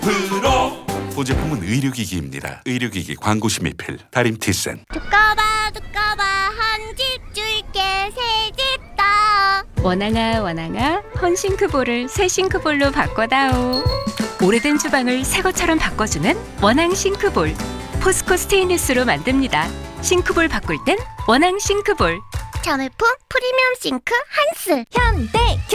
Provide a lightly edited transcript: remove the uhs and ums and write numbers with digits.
프로 보제품은 의료기기입니다. 의료기기 광고시 미필 다림티센. 두꺼봐 두꺼봐 한 집 줄게 새 집 다. 원앙아 원앙아 헌싱크볼을 새 싱크볼로 바꿔다오. 오래된 주방을 새 것처럼 바꿔주는 원앙 싱크볼. 포스코 스테인리스로 만듭니다. 싱크볼 바꿀 땐 원앙 싱크볼. 전울품 프리미엄 싱크 한스 현대